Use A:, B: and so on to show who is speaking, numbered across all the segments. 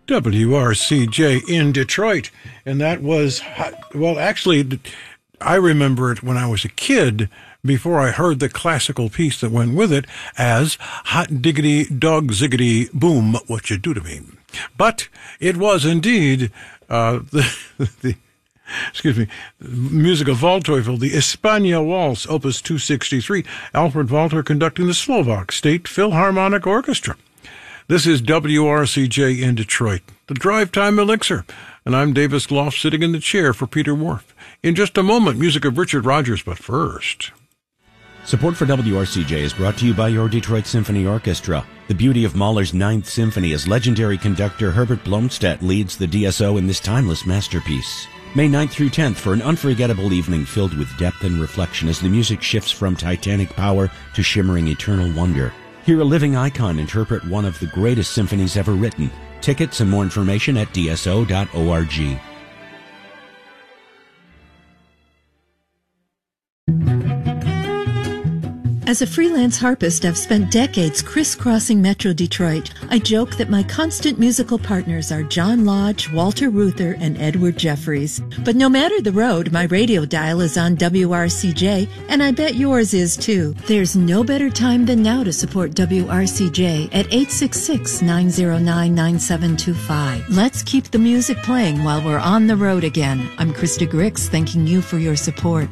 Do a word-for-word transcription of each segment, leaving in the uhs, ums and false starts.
A: W R C J in Detroit. And that was, well, actually, I remember it when I was a kid, before I heard the classical piece that went with it, as Hot Diggity Dog Ziggity Boom, What You Do to Me. But it was indeed uh, the, the excuse me, music of Waldteufel, the España Waltz, Opus two sixty-three, Alfred Walter conducting the Slovak State Philharmonic Orchestra. This is W R C J in Detroit, the Drive Time Elixir, and I'm Davis Gloff sitting in the chair for Peter Whorf. In just a moment, music of Richard Rodgers, but first...
B: Support for W R C J is brought to you by your Detroit Symphony Orchestra. The beauty of Mahler's Ninth Symphony as legendary conductor Herbert Blomstedt leads the D S O in this timeless masterpiece. May ninth through tenth for an unforgettable evening filled with depth and reflection as the music shifts from titanic power to shimmering eternal wonder. Hear a living icon interpret one of the greatest symphonies ever written. Tickets and more information at d s o dot org.
C: As a freelance harpist, I've spent decades crisscrossing Metro Detroit. I joke that my constant musical partners are John Lodge, Walter Reuther, and Edward Jeffries. But no matter the road, my radio dial is on W R C J, and I bet yours is too. There's no better time than now to support W R C J at eight six six, nine zero nine, nine seven two five. Let's keep the music playing while we're on the road again. I'm Krista Grix, thanking you for your support.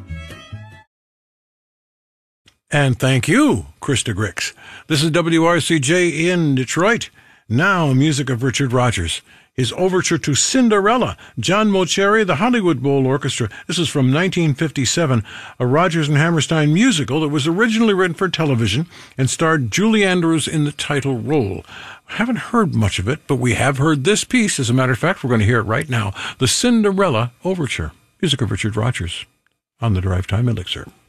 A: And thank you, Krista Grix. This is W R C J in Detroit. Now, music of Richard Rodgers. His overture to Cinderella, John Mauceri, the Hollywood Bowl Orchestra. This is from nineteen fifty-seven, a Rodgers and Hammerstein musical that was originally written for television and starred Julie Andrews in the title role. I haven't heard much of it, but we have heard this piece. As a matter of fact, we're going to hear it right now. The Cinderella Overture. Music of Richard Rodgers on the Drive Time Elixir.